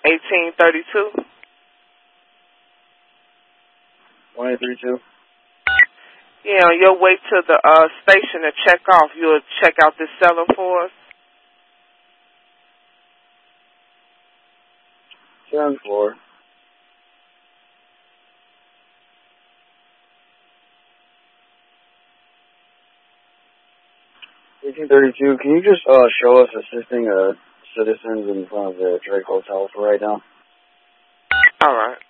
1832. 1832. Yeah, on your way to the station to check off, you'll check out this seller for us. 7th floor. $1832. Can you just show us assisting citizens in front of the Drake Hotel for right now? All right.